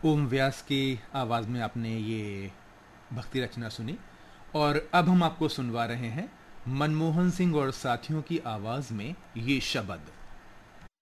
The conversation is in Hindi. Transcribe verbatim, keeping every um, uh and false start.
ओम व्यास की आवाज़ में आपने ये भक्ति रचना सुनी और अब हम आपको सुनवा रहे हैं मनमोहन सिंह और साथियों की आवाज़ में ये शब्द।